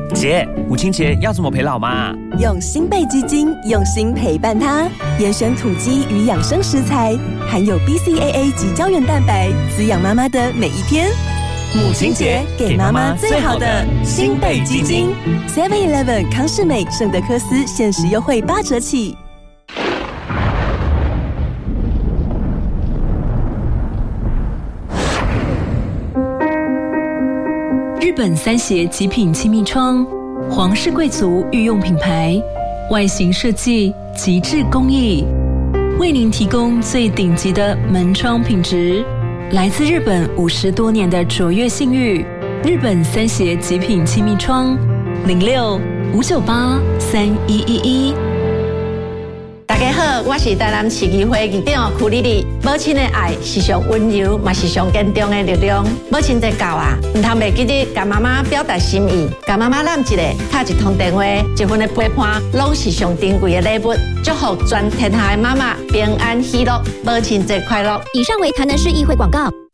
姐，母亲节要怎么陪老妈？ 用新贝基金用心陪伴她，严选土鸡与养生食材，含有 BCAA 及胶原蛋白，滋养妈妈的每一天。母亲节给妈妈最好的新贝基金 ，7-Eleven 康士美圣德科斯限时优惠8折起。 日本三协极品气密窗，皇室贵族御用品牌，外形设计极致工艺，为您提供最顶级的门窗品质。来自日本50多年的卓越信誉，日本三协极品气密窗，06-598-3111。 大家好，我是台南市议会议长曲丽丽。母亲的爱是上温柔，也是上坚强的力量。母亲节到啊，唔通袂记得甲妈妈表达心意，甲妈妈揽一个，打一通电话，一份的陪伴，拢是上珍贵的礼物。祝福全天下的妈妈平安喜乐，母亲节快乐。 以上为台南市议会广告。